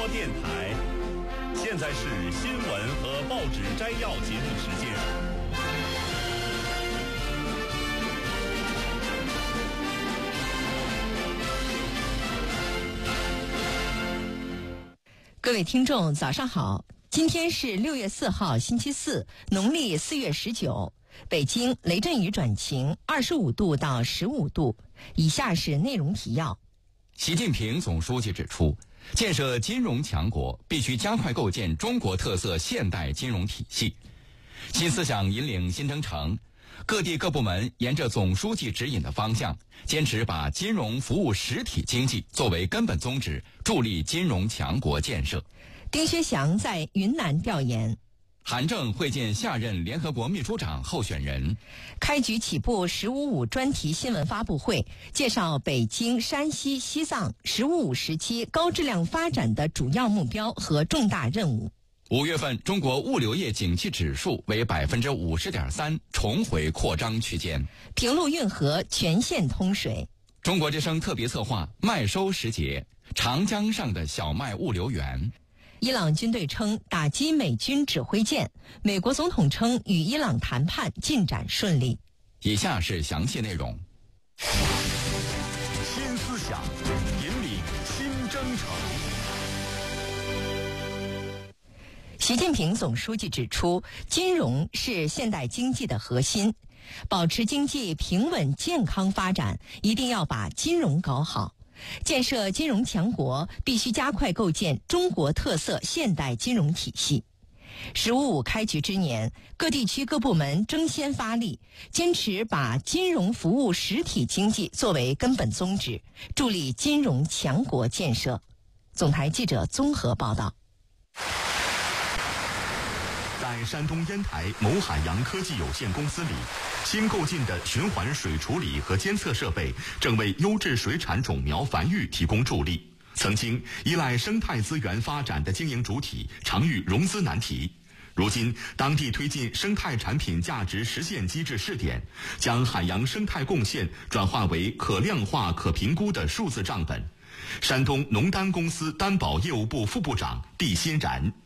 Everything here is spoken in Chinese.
播电台。现在是新闻和报纸摘要节目时间。 各位听众早上好，今天是6月4号星期四，农历4月19，北京雷阵雨转晴，25度到15度。以下是内容提要。 习近平总书记指出，建设金融强国必须加快构建中国特色现代金融体系，新思想引领新征程，各地各部门沿着总书记指引的方向，坚持把金融服务实体经济作为根本宗旨，助力金融强国建设。 丁薛祥在云南调研。 韩正会见下任联合国秘书长候选人。 开局起步“15+5”专题新闻发布会，介绍北京、山西、西藏“15+5”时期高质量发展的主要目标和重大任务。 5月份中国物流业景气指数为50.3%，重回扩张区间。 平陆运河全线通水。 中国之声特别策划麦收时节，长江上的小麦物流园。 伊朗军队称打击美军指挥舰，美国总统称与伊朗谈判进展顺利。 以下是详细内容。 新思想引领新征程。 习近平总书记指出，金融是现代经济的核心，保持经济平稳健康发展，一定要把金融搞好。建设金融强国必须加快构建中国特色现代金融体系。“15+5”开局之年，各地区各部门争先发力，坚持把金融服务实体经济作为根本宗旨，助力金融强国建设。总台记者综合报道。 在山东烟台某海洋科技有限公司里，新购进的循环水处理和监测设备正为优质水产种苗繁育提供助力。曾经依赖生态资源发展的经营主体常遇融资难题，如今当地推进生态产品价值实现机制试点，将海洋生态贡献转化为可量化可评估的数字账本。山东农丹公司担保业务部副部长毕欣然。